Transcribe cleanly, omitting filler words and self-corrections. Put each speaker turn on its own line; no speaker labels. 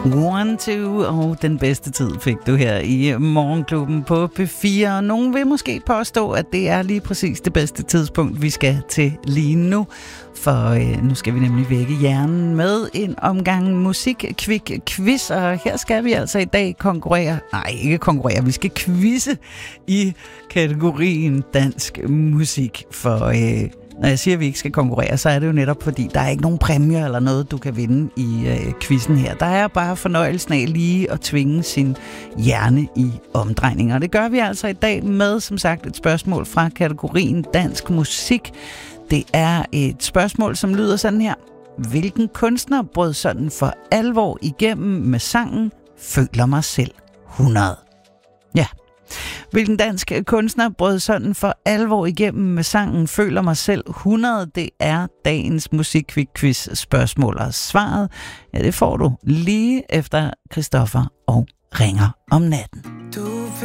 One, two, og den bedste tid fik du her i Morgenklubben på P4. Og nogen vil måske påstå, at det er lige præcis det bedste tidspunkt, vi skal til lige nu. For nu skal vi nemlig vække hjernen med en omgang musik-quiz. Og her skal vi altså i dag vi skal quizze i kategorien dansk musik. For når jeg siger, at vi ikke skal konkurrere, så er det jo netop fordi, der er ikke nogen præmier eller noget, du kan vinde i quizzen her. Der er bare fornøjelsen af lige at tvinge sin hjerne i omdrejninger. Og det gør vi altså i dag med, som sagt, et spørgsmål fra kategorien dansk musik. Det er et spørgsmål, som lyder sådan her. Hvilken kunstner brød sådan for alvor igennem med sangen Føler mig selv 100? Ja. Hvilken dansk kunstner brød sådan for alvor igennem med sangen Føler mig selv 100? Det er dagens musikquiz spørgsmål, og svaret, ja, det får du lige efter Christoffer og Ringer om natten.
Du